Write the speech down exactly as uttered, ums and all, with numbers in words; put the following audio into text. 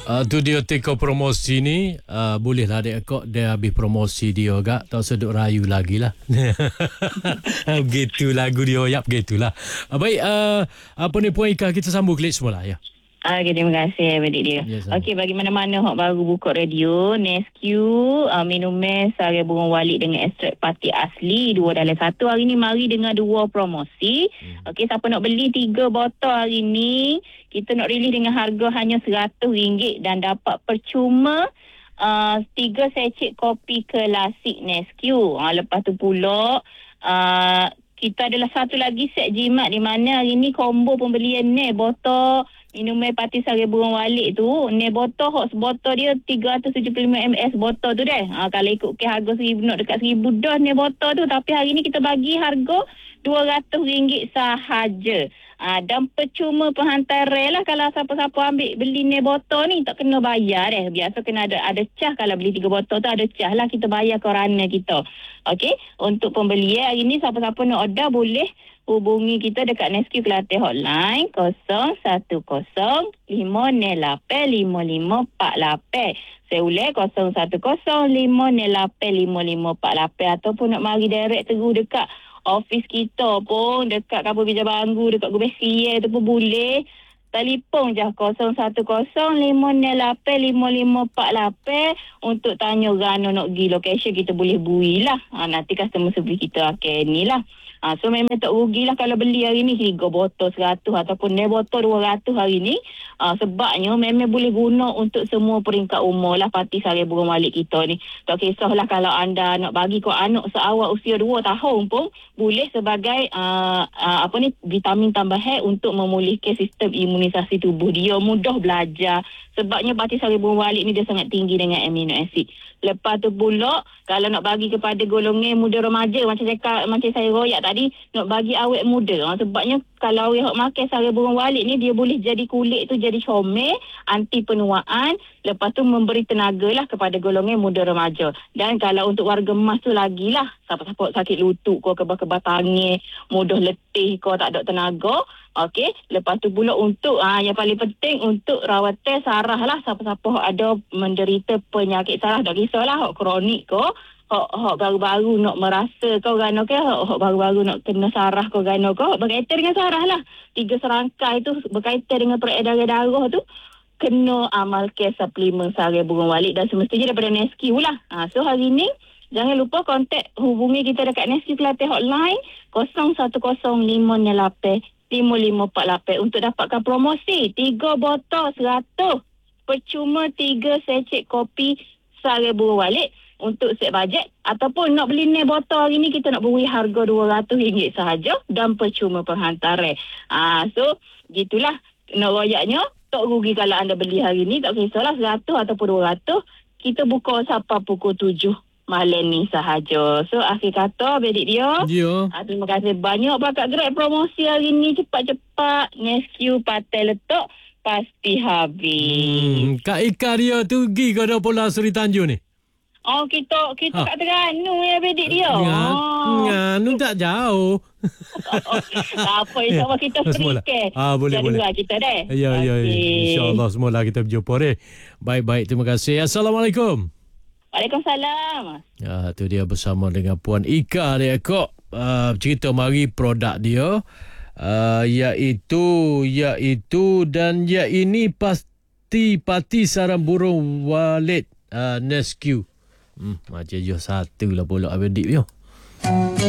Uh, tu dia teko promosi ni, uh, bolehlah adik kok dia habis promosi dia gak, tak seduk rayu lagi lah. Begitu lagu dia yap gitulah. Uh, baik, uh, apa ni Puan Ika, kita sambung klik semula ya. Okay, terima kasih adik dia. Yes, Okey, bagi mana-mana hok baru buka radio, Nesque uh, minum mes sari burung walik dengan ekstrak pati asli dua dalam satu. Hari ni mari dengan dua promosi. Hmm. Okey, siapa nak beli tiga botol hari ni, kita nak release dengan harga hanya seratus ringgit dan dapat percuma uh, tiga secik kopi klasik Nesque. Uh, lepas tu pula uh, kita adalah satu lagi set jimat di mana hari ni combo pembelian ni botol minum air pati sari burung walik tu, ni botol hot botol dia tiga ratus tujuh puluh lima mililiter botol tu deh. Ha, kalau ikut ke harga seribu nak dekat seribu dah ni botol tu, tapi hari ni kita bagi harga dua ratus ringgit sahaja. Ha, dan percuma penghantaran lah kalau siapa-siapa ambil beli ni botol ni, tak kena bayar deh. Biasa kena ada ada cas, kalau beli tiga botol tu ada cas lah, kita bayar korana kita. Okey, untuk pembelian hari ni siapa-siapa nak order boleh hubungi kita dekat Nesque Kelantan hotline kosong satu kosong lima lapan lima lima empat lapan. Saya ulang kosong satu kosong lima lapan lima lima empat lapan, ataupun nak mari direct terus dekat office kita pun, dekat Kampung Bija Banggu, dekat Gubesi tu pun boleh. Telefon je kosong satu kosong lima lapan lima lima empat lapan untuk tanya Rano nak pergi location, kita boleh bui lah. Ha, nanti customer service kita akan ni lah. Ha, so memang tak rugilah kalau beli hari ni tiga botol seratus ataupun ni botol dua ratus hari ni. Ha, sebabnya memang boleh guna untuk semua peringkat umur lah pati sari burung walik kita ni. Tak kisahlah kalau anda nak bagi ke anak seawal usia dua tahun pun boleh sebagai uh, uh, apa ni vitamin tambahan untuk memulihkan sistem imunisasi tubuh dia. Mudah belajar sebabnya pati sari burung walik ni dia sangat tinggi dengan amino acid. Lepas tu pula kalau nak bagi kepada golongan muda remaja, macam cakap macam saya royak tadi, nak bagi awet muda. Ha, sebabnya kalau awet makan sari burung walik ni, dia boleh jadi kulit tu jadi comel, anti penuaan, lepas tu memberi tenaga lah kepada golongan muda remaja. Dan kalau untuk warga emas tu lagilah, siapa-siapa sakit lutut kau, kebal-kebal tangan, mudah letih kau, tak ada tenaga. Okey, lepas tu pula untuk ah yang paling penting untuk rawatan saraf lah. Siapa-siapa ada menderita penyakit saraf, tak kisahlah hok kronik kau, hok hok baru-baru nak merasa kau gano ke, hok, hok baru-baru nak kena saraf kau gano kau, berkaitan dengan saraf lah. Tiga serangkai tu berkaitan dengan peredaran darah tu, kena amalkan suplemen sari burung walik dan semestinya daripada Nesque lah. Ha, so hari ni jangan lupa kontak hubungi kita dekat Nesque Kelantan hotline kosong satu kosong lima lapan lima lima empat lapan untuk dapatkan promosi tiga botol seratus, percuma tiga secik kopi sari burung walik untuk set bajet, ataupun nak beli ni botol hari ni kita nak beri harga dua ratus ringgit sahaja dan percuma penghantaran. Ah, so gitulah nak royaknya, tak rugi kalau anda beli hari ni, tak kisahlah seratus ataupun dua ratus. Kita buka sampai pukul tujuh malam ni sahaja. So akhir kata bedik dia. Ya. Ah, terima kasih banyak Pak Gerak promosi hari ni, cepat-cepat Nesque patai letak pasti habis. Hmm, Kak Ika dia tu pergi ke ada Pulau Seri Tanjung ni? Oh, kita kita Ha. kat Terengganu ya bedik dia. Ngan, Oh. nganu tak jauh. Tak apa, insyaAllah kita Semula. free ke. Ah, boleh, boleh. kita deh. Ya, ya, ya. Okey. InsyaAllah semula kita berjumpa deh. Baik-baik, terima kasih. Assalamualaikum. Waalaikumsalam. Ya, tu dia bersama dengan Puan Ika dia kok. Uh, cerita mari produk dia. Uh, iaitu, iaitu dan ya ini pasti pati sarang burung walik uh, Nesque. Hmm, macam je satu lah pula adik yo.